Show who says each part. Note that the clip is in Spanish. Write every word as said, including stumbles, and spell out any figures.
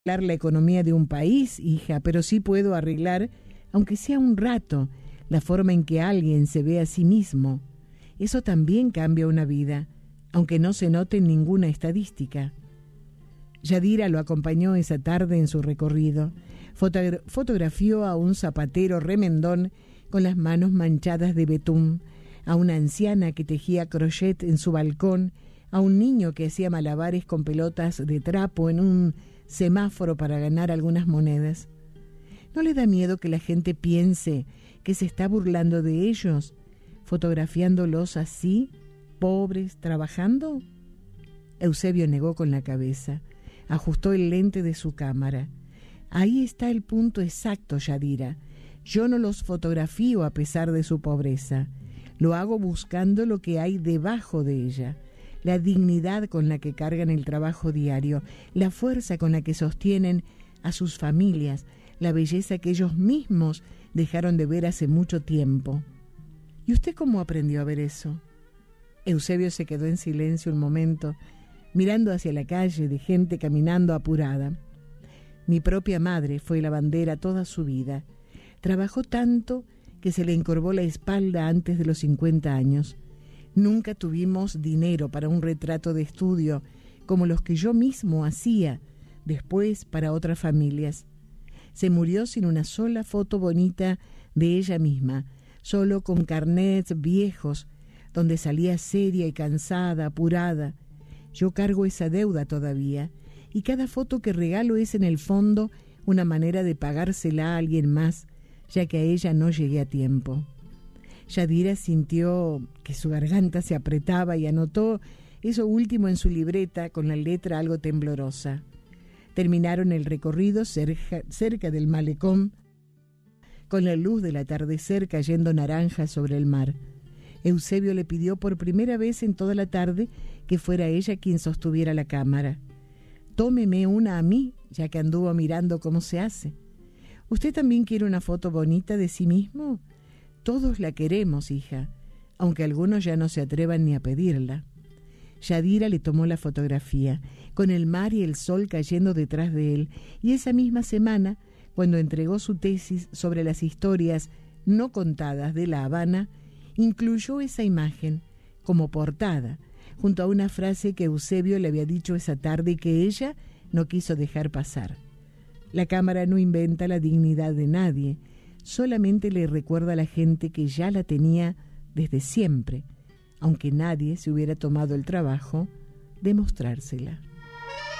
Speaker 1: arreglar la economía de un país, hija, pero sí puedo arreglar, aunque sea un rato, la forma en que alguien se ve a sí mismo. Eso también cambia una vida, aunque no se note en ninguna estadística. Yadira lo acompañó esa tarde en su recorrido. Fotogra- fotografió a un zapatero remendón con las manos manchadas de betún, a una anciana que tejía crochet en su balcón, a un niño que hacía malabares con pelotas de trapo en un semáforo para ganar algunas monedas. ¿No le da miedo que la gente piense que se está burlando de ellos, fotografiándolos así, pobres, trabajando? Eusebio negó con la cabeza, ajustó el lente de su cámara. Ahí está el punto exacto, Yadira. Yo no los fotografío a pesar de su pobreza. Lo hago buscando lo que hay debajo de ella, la dignidad con la que cargan el trabajo diario, la fuerza con la que sostienen a sus familias, la belleza que ellos mismos dejaron de ver hace mucho tiempo. ¿Y usted cómo aprendió a ver eso? Eusebio se quedó en silencio un momento, mirando hacia la calle de gente caminando apurada. Mi propia madre fue lavandera toda su vida. Trabajó tanto que se le encorvó la espalda antes de los cincuenta años. Nunca tuvimos dinero para un retrato de estudio como los que yo mismo hacía después para otras familias. Se murió sin una sola foto bonita de ella misma, solo con carnets viejos, donde salía seria y cansada, apurada. Yo cargo esa deuda todavía, y cada foto que regalo es en el fondo una manera de pagársela a alguien más, ya que a ella no llegué a tiempo. Yadira sintió que su garganta se apretaba y anotó eso último en su libreta con la letra algo temblorosa. Terminaron el recorrido cerca, cerca del malecón, con la luz del atardecer cayendo naranja sobre el mar. Eusebio le pidió por primera vez en toda la tarde que fuera ella quien sostuviera la cámara. Tómeme una a mí, ya que anduvo mirando cómo se hace. ¿Usted también quiere una foto bonita de sí mismo? Todos la queremos, hija, aunque algunos ya no se atrevan ni a pedirla. Yadira le tomó la fotografía, con el mar y el sol cayendo detrás de él, y esa misma semana, cuando entregó su tesis sobre las historias no contadas de La Habana, incluyó esa imagen como portada, junto a una frase que Eusebio le había dicho esa tarde y que ella no quiso dejar pasar. La cámara no inventa la dignidad de nadie, solamente le recuerda a la gente que ya la tenía desde siempre, aunque nadie se hubiera tomado el trabajo de mostrársela.